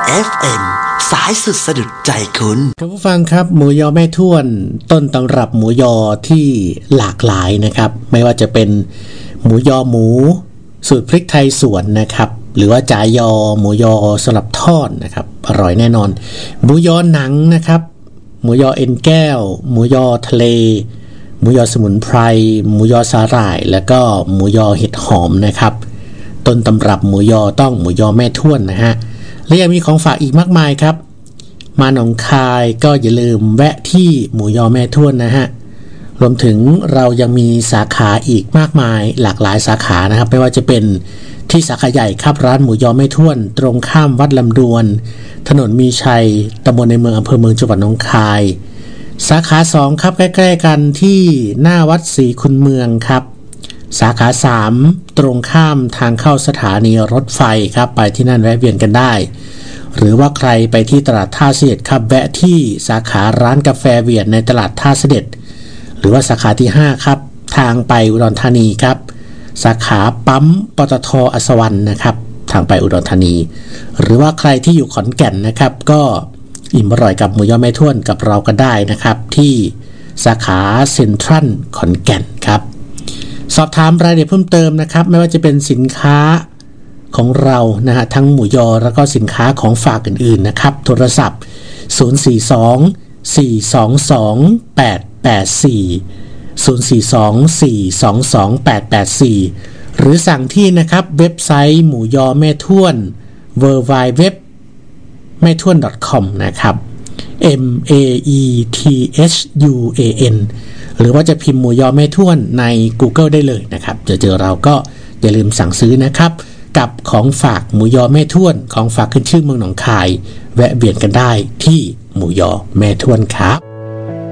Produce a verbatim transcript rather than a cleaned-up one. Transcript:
เอฟ เอ็ม สายสุดสะดุดใจคุณท่านผู้ฟังครับหมูยอแม่ท้วนต้นตำรับหมูยอที่หลากหลายนะครับไม่ว่าจะเป็นหมูยอหมูสูตรพริกไทยสวนนะครับหรือว่าจ่ายอหมูยอสลับทอดนะครับอร่อยแน่นอนหมูยอหนังนะครับหมูยอเอ็นแก้วหมูยอทะเลหมูยอสมุนไพรหมูยอสาหร่ายแล้วก็หมูยอเห็ดหอมนะครับต้นตำรับหมูยอต้องหมูยอแม่ท้วนนะฮะและยังมีของฝากอีกมากมายครับมาหนองคายก็อย่าลืมแวะที่หมูยอแม่ท้วนนะฮะรวมถึงเรายังมีสาขาอีกมากมายหลากหลายสาขานะครับไม่ว่าจะเป็นที่สาขาใหญ่ครับร้านหมูยอแม่ท้วนตรงข้ามวัดลำดวนถนนมีชัยตำบลในเมืองอำเภอเมืองจังหวัดหนองคายสาขาสองครับใกล้ๆกันที่หน้าวัดศรีคุณเมืองครับสาขาสามตรงข้ามทางเข้าสถานีรถไฟครับไปที่นั่นแวะเวียนกันได้หรือว่าใครไปที่ตลาดท่าเสด็จครับแวะที่สาขาร้านกาแฟเวียดในตลาดท่าเสด็จหรือว่าสาขาที่ห้าครับทางไปอุดรธานีครับสาขาปั๊มปตท.อัศวรรณนะครับทางไปอุดรธานีหรือว่าใครที่อยู่ขอนแก่นนะครับก็อิ่มอร่อยกับหมูยอแม่ท้วนกับเราก็ได้นะครับที่สาขาเซ็นทรัลขอนแก่นครับสอบถามรายละเอียดเพิ่มเติมนะครับไม่ว่าจะเป็นสินค้าของเรานะฮะทั้งหมูยอแล้วก็สินค้าของฝากอื่นๆนะครับโทรศัพท์ศูนย์ สี่ สอง สี่ สอง สอง แปด แปด สี่ ศูนย์ สี่ สอง สี่ สอง สอง แปด แปด สี่หรือสั่งที่นะครับเว็บไซต์หมูยอแม่ท้วน ดับเบิลยู ดับเบิลยู ดับเบิลยู ดอท แม่ท้วน ดอท คอม นะครับ M A E T H U A N หรือว่าจะพิมพ์หมูยอแม่ท้วนใน Google ได้เลยนะครับจะเจอเราก็อย่าลืมสั่งซื้อนะครับกับของฝากหมูยอแม่ท้วนของฝากขึ้นชื่อเมืองหนองคายแวะเวียนกันได้ที่หมูยอแม่ท้วนครับ